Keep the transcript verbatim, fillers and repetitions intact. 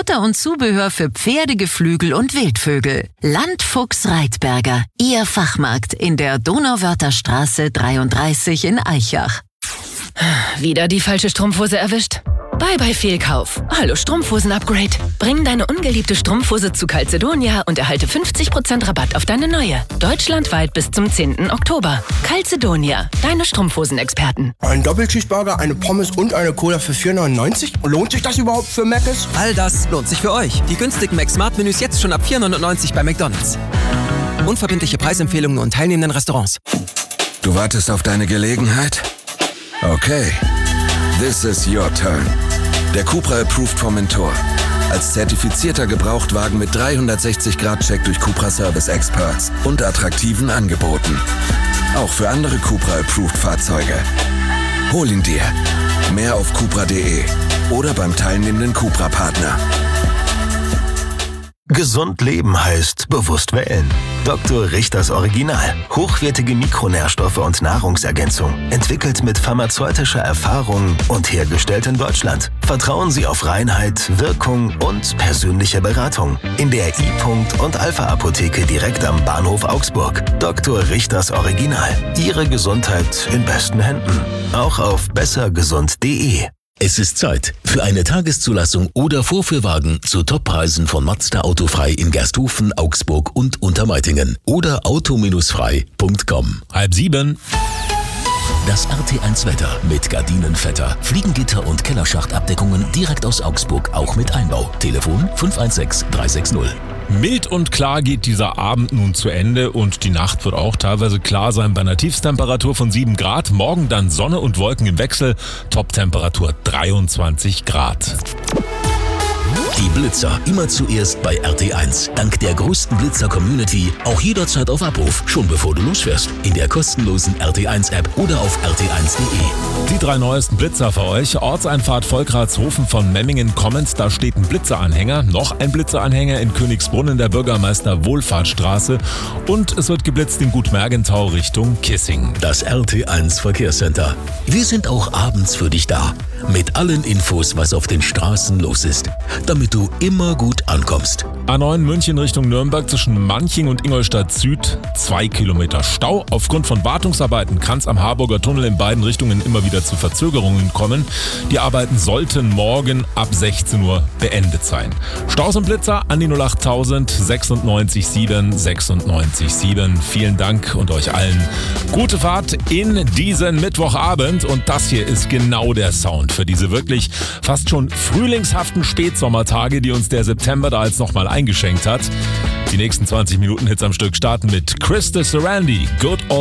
Futter und Zubehör für Pferde, Geflügel und Wildvögel. Landfuchs Reitberger, Ihr Fachmarkt in der Donauwörther Straße dreiunddreißig in Aichach. Wieder die falsche Strumpfhose erwischt? Bye bye Fehlkauf. Hallo Strumpfhosen-Upgrade. Bring deine ungeliebte Strumpfhose zu Calzedonia und erhalte fünfzig Prozent Rabatt auf deine neue. Deutschlandweit bis zum zehnten Oktober. Calzedonia, deine Strumpfhosen-Experten. Ein Doppelcheeseburger, eine Pommes und eine Cola für vier neunundneunzig? Lohnt sich das überhaupt für Mc's? All das lohnt sich für euch. Die günstigen Mac-Smart-Menüs jetzt schon ab vier neunundneunzig bei McDonald's. Unverbindliche Preisempfehlungen und teilnehmenden Restaurants. Du wartest auf deine Gelegenheit? Okay. This is your turn. Der Cupra Approved Formentor. Als zertifizierter Gebrauchtwagen mit dreihundertsechzig Grad Check durch Cupra Service Experts und attraktiven Angeboten. Auch für andere Cupra Approved Fahrzeuge. Hol ihn dir. Mehr auf cupra punkt de oder beim teilnehmenden Cupra-Partner. Gesund leben heißt bewusst wählen. Doktor Richters Original. Hochwertige Mikronährstoffe und Nahrungsergänzung. Entwickelt mit pharmazeutischer Erfahrung und hergestellt in Deutschland. Vertrauen Sie auf Reinheit, Wirkung und persönliche Beratung. In der I. und Alpha-Apotheke direkt am Bahnhof Augsburg. Doktor Richters Original. Ihre Gesundheit in besten Händen. Auch auf besser gesund punkt de. Es ist Zeit für eine Tageszulassung oder Vorführwagen zu Toppreisen von Mazda Autofrei in Gersthofen, Augsburg und Untermeitingen oder auto frei punkt com. Halb sieben. Das R T eins Wetter mit Gardinenvetter, Fliegengitter und Kellerschachtabdeckungen direkt aus Augsburg, auch mit Einbau. Telefon fünf eins sechs drei sechs null. Mild und klar geht dieser Abend nun zu Ende und die Nacht wird auch teilweise klar sein bei einer Tiefstemperatur von sieben Grad. Morgen dann Sonne und Wolken im Wechsel, Toptemperatur dreiundzwanzig Grad. Die Blitzer immer zuerst bei R T eins. Dank der größten Blitzer-Community auch jederzeit auf Abruf, schon bevor du losfährst. In der kostenlosen R T eins App oder auf r t eins punkt de. Die drei neuesten Blitzer für euch. Ortseinfahrt Volkratshofen von Memmingen kommend, da steht ein Blitzeranhänger. Noch ein Blitzeranhänger in Königsbrunn der Bürgermeister Wohlfahrtsstraße. Und es wird geblitzt in Gut Mergenthau Richtung Kissing. Das R T eins Verkehrscenter. Wir sind auch abends für dich da. Mit allen Infos, was auf den Straßen los ist. Damit du immer gut ankommst. A neun München Richtung Nürnberg zwischen Manching und Ingolstadt Süd. Zwei Kilometer Stau. Aufgrund von Wartungsarbeiten kann es am Harburger Tunnel in beiden Richtungen immer wieder zu Verzögerungen kommen. Die Arbeiten sollten morgen ab sechzehn Uhr beendet sein. Staus und Blitzer an die null acht null null neun sechs sieben sechs neun sieben. Vielen Dank und euch allen gute Fahrt in diesen Mittwochabend. Und das hier ist genau der Sound für diese wirklich fast schon frühlingshaften Spätsommertage, die uns der September da jetzt nochmal eingeschenkt hat. Die nächsten zwanzig Minuten Hits am Stück starten mit Chris de Sarandi, Good Old